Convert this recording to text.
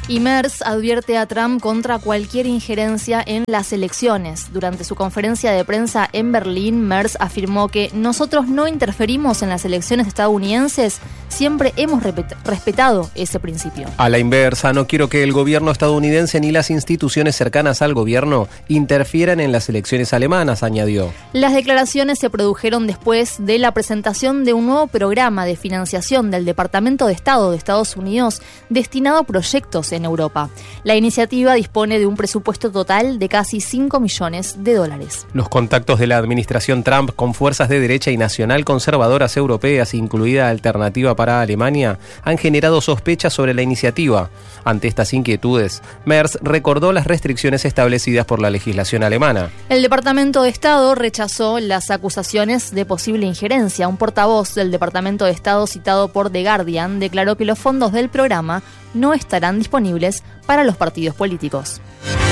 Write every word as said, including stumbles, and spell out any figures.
Y Merz advierte a Trump contra cualquier injerencia en las elecciones. Durante su conferencia de prensa en Berlín, Merz afirmó que nosotros no interferimos en las elecciones estadounidenses, siempre hemos respetado ese principio. A la inversa, no quiero que el gobierno estadounidense ni las instituciones cercanas al gobierno interfieran en las elecciones alemanas, añadió. Las declaraciones se produjeron después de la presentación de un nuevo programa de financiación del Departamento de Estado de Estados Unidos destinado a proyectos en Europa. La iniciativa dispone de un presupuesto total de casi cinco millones de dólares. Los contactos de la administración Trump con fuerzas de derecha y nacional conservadoras europeas, incluida Alternativa para Alemania, han generado sospechas sobre la iniciativa. Ante estas inquietudes, Merz recordó las restricciones establecidas por la legislación alemana. El Departamento de Estado rechazó las acusaciones de posible injerencia. Un portavoz del Departamento de Estado citado por The Guardian declaró que los fondos del programa no estarán disponibles para los partidos políticos.